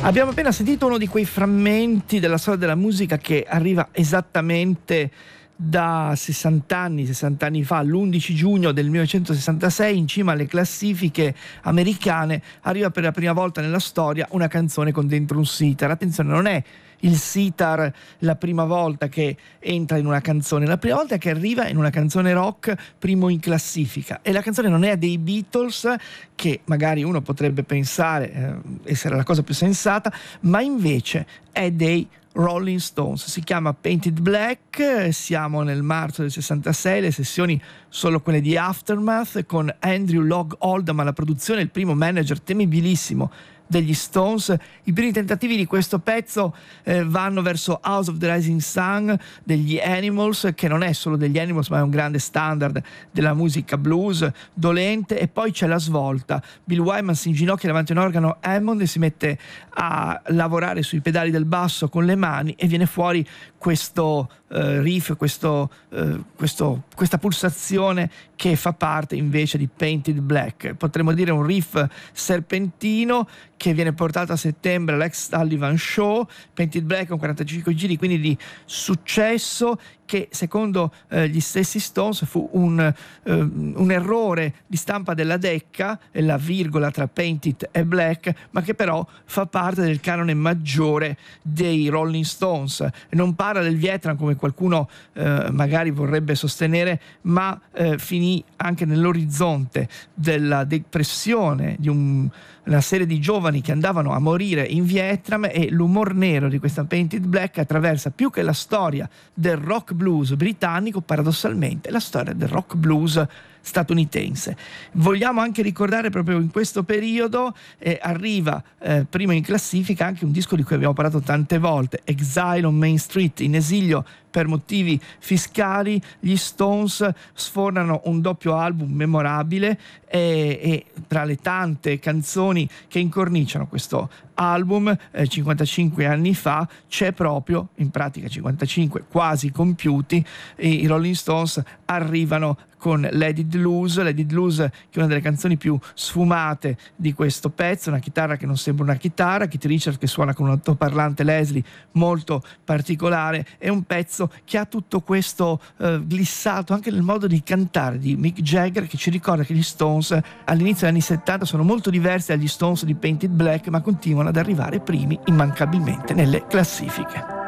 Abbiamo appena sentito uno di quei frammenti della storia della musica che arriva esattamente da 60 anni fa, l'11 giugno del 1966, in cima alle classifiche americane, arriva per la prima volta nella storia una canzone con dentro un sitar. Attenzione, non è il sitar la prima volta che entra in una canzone, la prima volta che arriva in una canzone rock primo in classifica, e la canzone non è dei Beatles, che magari uno potrebbe pensare essere la cosa più sensata, ma invece è dei Rolling Stones. Si chiama Painted Black, siamo nel marzo del 66, le sessioni sono quelle di Aftermath, con Andrew Loog Oldham alla produzione, il primo manager temibilissimo degli Stones. I primi tentativi di questo pezzo vanno verso House of the Rising Sun degli Animals, che non è solo degli Animals ma è un grande standard della musica blues dolente, e poi c'è la svolta. Bill Wyman si inginocchia davanti a un organo Hammond e si mette a lavorare sui pedali del basso con le mani, e viene fuori questo riff, questa pulsazione che fa parte invece di Painted Black. Potremmo dire un riff serpentino che viene portato a settembre all'Ex Sullivan Show. Painted Black con 45 giri, quindi di successo, che secondo gli stessi Stones fu un errore di stampa della decca, la virgola tra Painted e Black, ma che però fa parte del canone maggiore dei Rolling Stones. Non parla del Vietnam come qualcuno magari vorrebbe sostenere, ma finì anche nell'orizzonte della depressione di una serie di giovani che andavano a morire in Vietnam, e l'umor nero di questa Painted Black attraversa più che la storia del rock blues britannico, paradossalmente la storia del rock blues statunitense. Vogliamo anche ricordare proprio in questo periodo arriva prima in classifica anche un disco di cui abbiamo parlato tante volte, Exile on Main Street, in esilio per motivi fiscali. Gli Stones sfornano un doppio album memorabile, e tra le tante canzoni che incorniciano questo album 55 anni fa c'è proprio, in pratica 55 quasi compiuti, i Rolling Stones arrivano con Let It Loose, che è una delle canzoni più sfumate di questo pezzo, una chitarra che non sembra una chitarra, Keith Richards che suona con un altoparlante Leslie molto particolare. È un pezzo che ha tutto questo glissato anche nel modo di cantare di Mick Jagger, che ci ricorda che gli Stones all'inizio degli anni 70 sono molto diversi dagli Stones di Painted Black, ma continuano ad arrivare primi immancabilmente nelle classifiche.